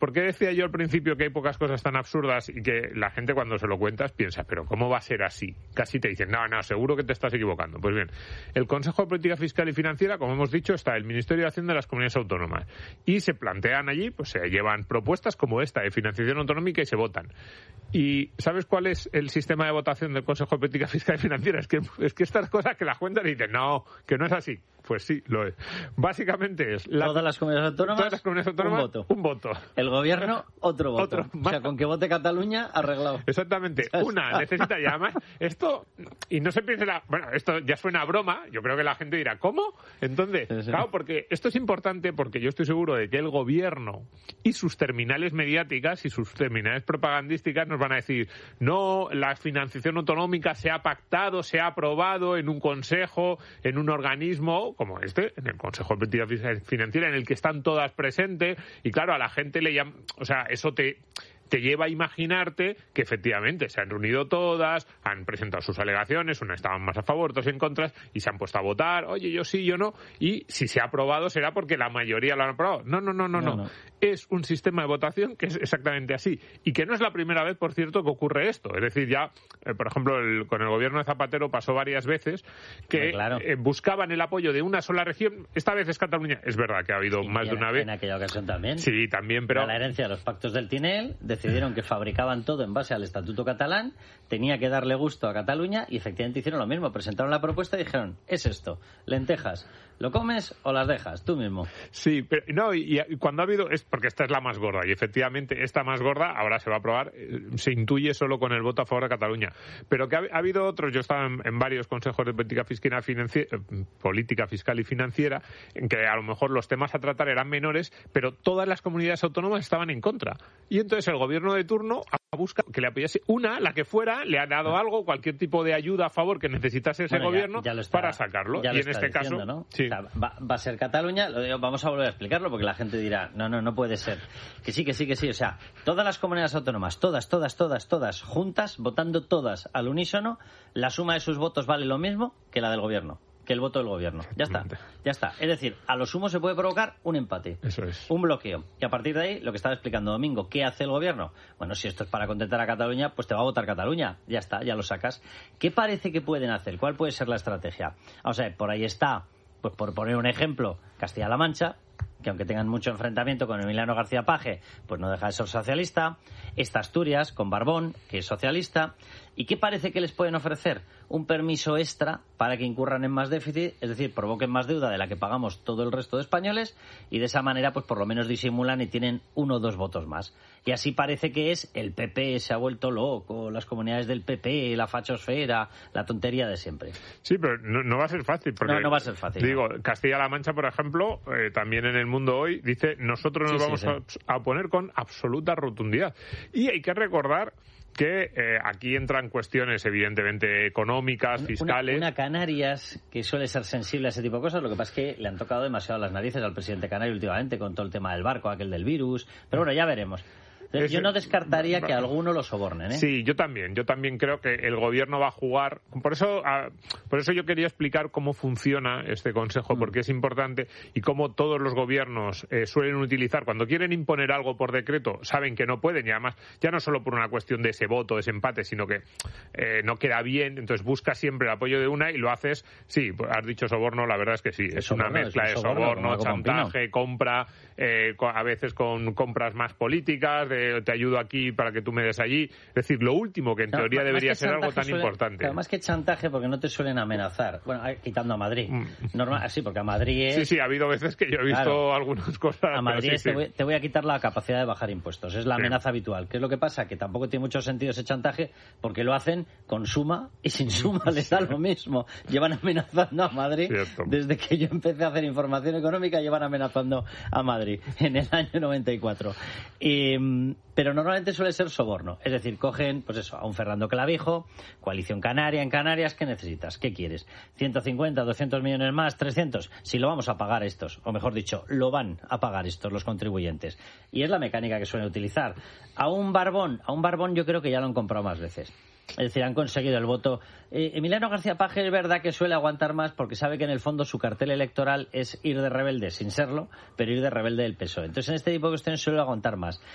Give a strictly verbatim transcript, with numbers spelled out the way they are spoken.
¿por qué decía yo al principio que hay pocas cosas tan absurdas y que la gente cuando se lo cuentas piensa, pero ¿cómo va a ser así? Casi te dicen, no, no, seguro que te estás equivocando. Pues bien, el Consejo de Política Fiscal y Financiera, como hemos dicho, está el Ministerio de Hacienda de las comunidades autónomas y se plantean allí, pues se llevan propuestas como esta de financiación autonómica y se votan. ¿Y sabes cuál es el sistema de votación del Consejo de Política Fiscal y Financiera? Es que, es que estas cosas que las cuentan y dicen, no, que no es así. Pues sí, lo es. Básicamente es... La, todas las comunidades autónomas, todas las comunidades autónomas un voto. Un voto. El gobierno, otro voto. Otro. O sea, con que vote Cataluña, arreglado. Exactamente. Una necesita, y además, esto, y no se piense la... Bueno, esto ya suena a broma, yo creo que la gente dirá, ¿cómo? Entonces, sí, sí. claro, porque esto es importante porque yo estoy seguro de que el gobierno y sus terminales mediáticas y sus terminales propagandísticas nos van a decir, no, la financiación autonómica se ha pactado, se ha aprobado en un consejo, en un organismo como este, en el Consejo de Política Financiera, en el que están todas presentes, y claro, a la gente le llama, o sea, eso te... te lleva a imaginarte que efectivamente se han reunido todas, han presentado sus alegaciones, unas estaban más a favor, otras en contra, y se han puesto a votar, oye, yo sí, yo no, y si se ha aprobado será porque la mayoría lo han aprobado. No, no, no, no, no. no. no. Es un sistema de votación que es exactamente así, y que no es la primera vez, por cierto, que ocurre esto. Es decir, ya, eh, por ejemplo, el, con el gobierno de Zapatero pasó varias veces que claro. eh, buscaban el apoyo de una sola región. Esta vez es Cataluña. Es verdad que ha habido sí, más de una en, vez. En aquella ocasión también. Sí, también, pero... Era la herencia de los pactos del Tinel, decidieron que fabricaban todo en base al Estatuto catalán, tenía que darle gusto a Cataluña y efectivamente hicieron lo mismo, presentaron la propuesta y dijeron, es esto, lentejas, ¿lo comes o las dejas? Tú mismo. Sí, pero no, y, y cuando ha habido, es porque esta es la más gorda y efectivamente esta más gorda ahora se va a aprobar, se intuye solo con el voto a favor de Cataluña, pero que ha, ha habido otros, yo estaba en, en varios consejos de política fiscal, financiera, política fiscal y financiera, en que a lo mejor los temas a tratar eran menores, pero todas las comunidades autónomas estaban en contra. Y entonces el gobierno de turno ha buscado que le apoyase una, la que fuera, le ha dado algo, cualquier tipo de ayuda a favor que necesitase ese bueno, gobierno ya, ya está, para sacarlo. Y en este diciendo, caso, ¿no? sí. O sea, va, va a ser Cataluña, lo digo, vamos a volver a explicarlo porque la gente dirá, no, no, no puede ser. Que sí, que sí, que sí. O sea, todas las comunidades autónomas, todas, todas, todas, todas, juntas, votando todas al unísono, la suma de sus votos vale lo mismo que la del gobierno. Que el voto del gobierno. Ya está, ya está. Es decir, a lo sumo se puede provocar un empate. Eso es. Un bloqueo. Y a partir de ahí, lo que estaba explicando Domingo, ¿qué hace el gobierno? Bueno, si esto es para contentar a Cataluña, pues te va a votar Cataluña. Ya está, ya lo sacas. ¿Qué parece que pueden hacer? ¿Cuál puede ser la estrategia? Vamos a ver, por ahí está, pues por poner un ejemplo, Castilla-La Mancha, que aunque tengan mucho enfrentamiento con Emiliano García Paje, pues no deja de ser socialista. Esta Asturias, con Barbón, que es socialista. ¿Y qué parece que les pueden ofrecer? Un permiso extra para que incurran en más déficit, es decir, provoquen más deuda de la que pagamos todo el resto de españoles, y de esa manera, pues por lo menos disimulan y tienen uno o dos votos más. Y así parece que es el P P se ha vuelto loco, las comunidades del P P, la fachosfera, la tontería de siempre. Sí, pero no, no va a ser fácil. Porque, no, no va a ser fácil. Digo, no. Castilla-La Mancha, por ejemplo, eh, también en El Mundo Hoy, dice, nosotros nos sí, vamos sí, sí. a oponer con absoluta rotundidad. Y hay que recordar que eh, aquí entran cuestiones evidentemente económicas, fiscales. Una, una Canarias que suele ser sensible a ese tipo de cosas, lo que pasa es que le han tocado demasiado las narices al presidente canario últimamente con todo el tema del barco, aquel del virus, pero bueno, ya veremos. Entonces, yo no descartaría que alguno lo sobornen, ¿eh? Sí, yo también. Yo también creo que el gobierno va a jugar. Por eso, a, por eso yo quería explicar cómo funciona este consejo, porque es importante y cómo todos los gobiernos eh, suelen utilizar. Cuando quieren imponer algo por decreto, saben que no pueden y además, ya no solo por una cuestión de ese voto, de ese empate, sino que eh, no queda bien. Entonces busca siempre el apoyo de una y lo haces. Sí, has dicho soborno, la verdad es que sí. Es, es una soborno, mezcla es un de soborno, soborno chantaje, compra, eh, a veces con compras más políticas, de te ayudo aquí para que tú me des allí. Es decir, lo último que en teoría no, debería ser algo tan suele, importante. Claro, más que chantaje, porque no te suelen amenazar. Bueno, quitando a Madrid. Mm. Normal, sí, porque a Madrid es... Sí, sí, ha habido veces que yo he visto sí, algunas cosas. A Madrid sí, es, sí. Te, voy, te voy a quitar la capacidad de bajar impuestos. Es la sí. amenaza habitual. ¿Qué es lo que pasa? Que tampoco tiene mucho sentido ese chantaje porque lo hacen con suma y sin suma les da lo mismo. Llevan amenazando a Madrid. Cierto. Desde que yo empecé a hacer información económica, llevan amenazando a Madrid en el año noventa y cuatro. Y... Pero normalmente suele ser soborno. Es decir, cogen, pues eso, a un Fernando Clavijo, Coalición Canaria en Canarias, ¿qué necesitas? ¿Qué quieres? ¿ciento cincuenta, doscientos millones más, trescientos? Si lo vamos a pagar estos, o mejor dicho, lo van a pagar estos, los contribuyentes. Y es la mecánica que suelen utilizar. A un Barbón, a un Barbón yo creo que ya lo han comprado más veces. Es decir, han conseguido el voto. Eh, Emiliano García Paje es verdad que suele aguantar más porque sabe que en el fondo su cartel electoral es ir de rebelde sin serlo, pero ir de rebelde del P S O E. Entonces en este tipo de cuestiones suele aguantar más.